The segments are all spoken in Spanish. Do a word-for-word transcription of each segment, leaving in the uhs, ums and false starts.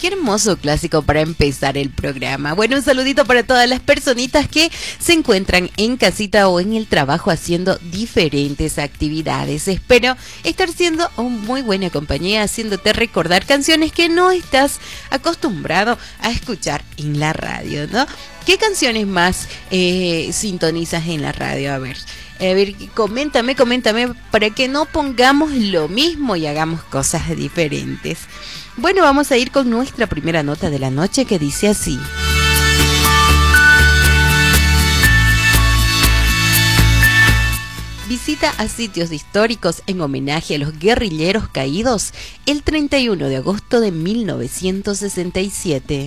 Qué hermoso clásico para empezar el programa. Bueno, un saludito para todas las personitas que se encuentran en casita o en el trabajo haciendo diferentes actividades. Espero estar siendo una muy buena compañía, haciéndote recordar canciones que no estás acostumbrado a escuchar en la radio, ¿no? ¿Qué canciones más eh, sintonizas en la radio? A ver, a ver, coméntame, coméntame para que no pongamos lo mismo y hagamos cosas diferentes. Bueno, vamos a ir con nuestra primera nota de la noche que dice así. Visita a sitios históricos en homenaje a los guerrilleros caídos el treinta y uno de agosto de mil novecientos sesenta y siete.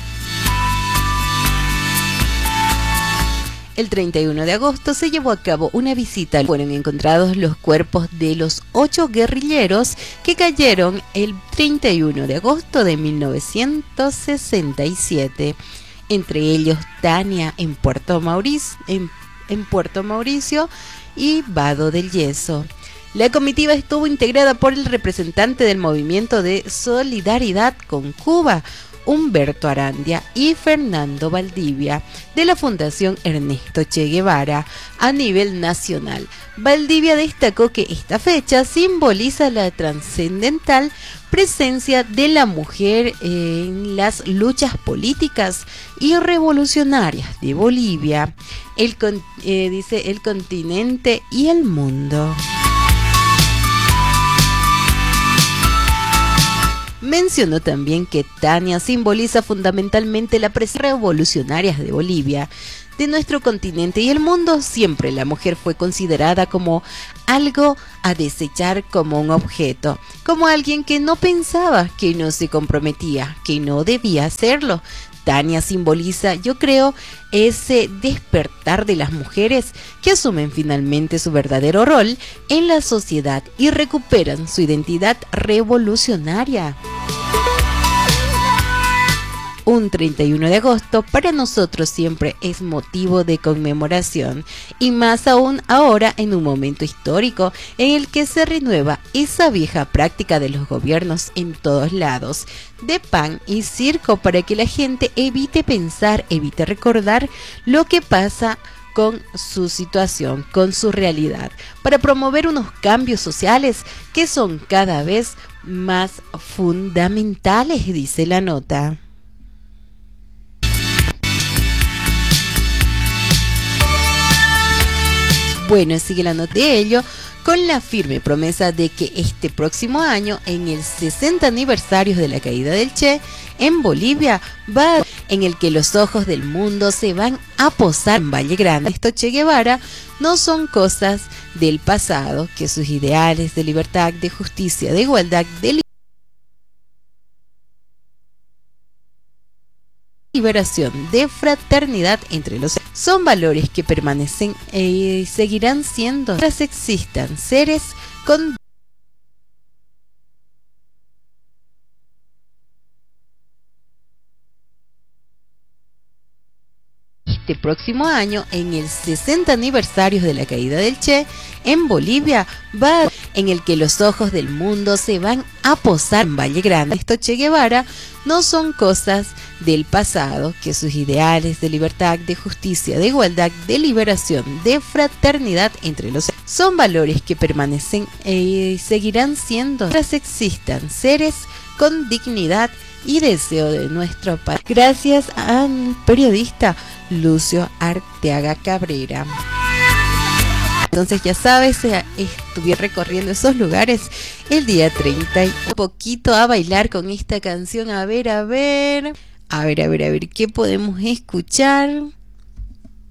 El treinta y uno de agosto se llevó a cabo una visita. Fueron encontrados los cuerpos de los ocho guerrilleros que cayeron el treinta y uno de agosto de mil novecientos sesenta y siete. Entre ellos Tania en Puerto Mauricio, en, en Puerto Mauricio y Vado del Yeso. La comitiva estuvo integrada por el representante del Movimiento de Solidaridad con Cuba, Humberto Arandia, y Fernando Valdivia, de la Fundación Ernesto Che Guevara a nivel nacional. Valdivia destacó que esta fecha simboliza la trascendental presencia de la mujer en las luchas políticas y revolucionarias de Bolivia, el, eh, dice, el continente y el mundo. Mencionó también que Tania simboliza fundamentalmente la presencia revolucionaria de Bolivia, de nuestro continente y el mundo. Siempre la mujer fue considerada como algo a desechar, como un objeto, como alguien que no pensaba, que no se comprometía, que no debía hacerlo. Tania simboliza, yo creo, ese despertar de las mujeres que asumen finalmente su verdadero rol en la sociedad y recuperan su identidad revolucionaria. Un treinta y uno de agosto para nosotros siempre es motivo de conmemoración, y más aún ahora en un momento histórico en el que se renueva esa vieja práctica de los gobiernos en todos lados, de pan y circo, para que la gente evite pensar, evite recordar lo que pasa con su situación, con su realidad, para promover unos cambios sociales que son cada vez más fundamentales, dice la nota. Bueno, sigue la nota de ello con la firme promesa de que este próximo año, en el sesenta aniversario de la caída del Che en Bolivia, va en el que los ojos del mundo se van a posar en Valle Grande. Esto Che Guevara no son cosas del pasado, que sus ideales de libertad, de justicia, de igualdad, de liberación, de fraternidad entre los son valores que permanecen y eh, seguirán siendo mientras existan seres con este próximo año, en el sesenta aniversario de la caída del Che en Bolivia, va en el que los ojos del mundo se van a posar en Valle Grande. Esto Che Guevara no son cosas del pasado, que sus ideales de libertad, de justicia, de igualdad, de liberación, de fraternidad entre los son valores que permanecen y eh, seguirán siendo mientras existan seres con dignidad y deseo de nuestro país. Gracias al periodista Lucio Arteaga Cabrera. Entonces ya sabes, estuve recorriendo esos lugares el día treinta y un poquito a bailar con esta canción. A ver, a ver, a ver, a ver, a ver, ¿qué podemos escuchar?